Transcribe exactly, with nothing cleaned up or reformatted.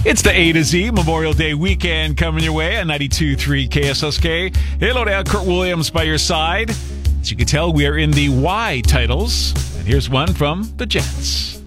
It's the A to Z Memorial Day weekend coming your way at ninety-two point three K S S K. Hello there, Kurt Williams by your side. As you can tell, we are in the Y titles. And here's one from the Jets.